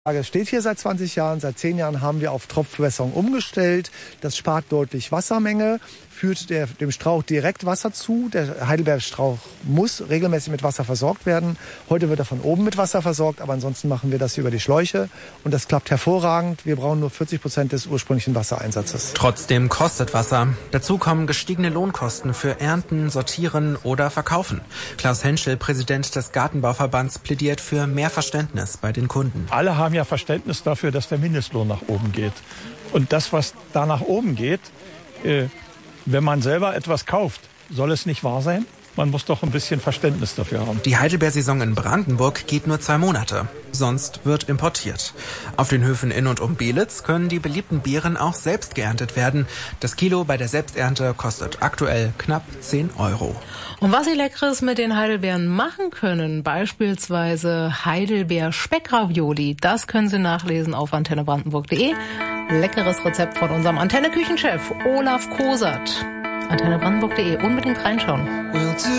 Es steht hier seit 20 Jahren. Seit 10 Jahren haben wir auf Tropfbewässerung umgestellt. Das spart deutlich Wassermenge, führt dem Strauch direkt Wasser zu. Der Heidelbeerstrauch muss regelmäßig mit Wasser versorgt werden. Heute wird er von oben mit Wasser versorgt, aber ansonsten machen wir das über die Schläuche. Und das klappt hervorragend. Wir brauchen nur 40% des ursprünglichen Wassereinsatzes. Trotzdem kostet Wasser. Dazu kommen gestiegene Lohnkosten für Ernten, Sortieren oder Verkaufen. Klaus Henschel, Präsident des Gartenbauverbands, plädiert für mehr Verständnis bei den Kunden. Alle haben ja Verständnis dafür, dass der Mindestlohn nach oben geht. Und das, was da nach oben geht, wenn man selber etwas kauft, soll es nicht wahr sein? Man muss doch ein bisschen Verständnis dafür haben. Die Heidelbeersaison in Brandenburg geht nur 2 Monate. Sonst wird importiert. Auf den Höfen in und um Belitz können die beliebten Beeren auch selbst geerntet werden. Das Kilo bei der Selbsternte kostet aktuell knapp 10 €. Und was Sie Leckeres mit den Heidelbeeren machen können, beispielsweise Heidelbeer-Speck-Ravioli, das können Sie nachlesen auf antennebrandenburg.de. Leckeres Rezept von unserem Antenne-Küchenchef Olaf Kosert. antennebrandenburg.de, unbedingt reinschauen.